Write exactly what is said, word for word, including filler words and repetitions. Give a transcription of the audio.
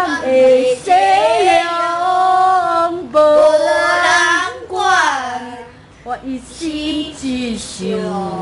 的西凉无人管，我一心只想。